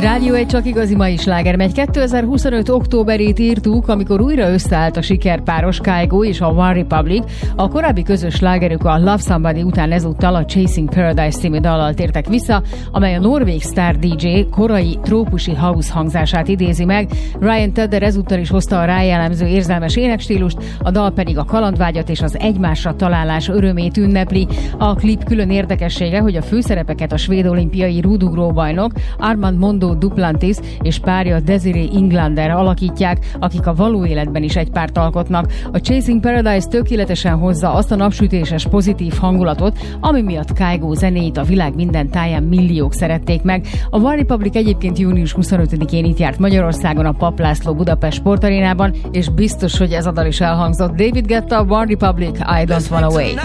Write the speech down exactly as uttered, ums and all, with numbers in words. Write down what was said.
Rádió egy csak igazi mai sláger megy. kétezer-huszonöt októberét írtuk, amikor újra összeállt a sikerpáros Kygo és a One Republic. A korábbi közös slágerük a Love Somebody után ezúttal a Chasing Paradise című dallal tértek vissza, amely a norvég sztár dé dzsé korai trópusi house hangzását idézi meg. Ryan Tedder ezúttal is hozta a rájellemző érzelmes énekstílust, a dal pedig a kalandvágyat és az egymásra találás örömét ünnepli. A klip külön érdekessége, hogy a főszerepeket a svéd olimpiai rúdugró bajnok Armand Mondo Duplantis és párja Desiree Englander alakítják, akik a való életben is egy párt alkotnak. A Chasing Paradise tökéletesen hozza azt a napsütéses pozitív hangulatot, ami miatt Kygo zenéit a világ minden táján milliók szerették meg. A One Republic egyébként június huszonötödikén itt járt Magyarországon a Papp László Budapest Sportarénában, és biztos, hogy ez a dal is elhangzott. David Guetta, One Republic, I Don't Wanna Wait.